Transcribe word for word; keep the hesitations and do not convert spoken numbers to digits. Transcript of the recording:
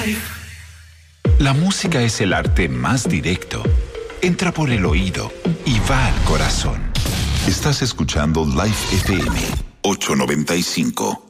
Life. La música es el arte más directo. Entra por el oído y va al corazón. Estás escuchando Life F M ochocientos noventa y cinco.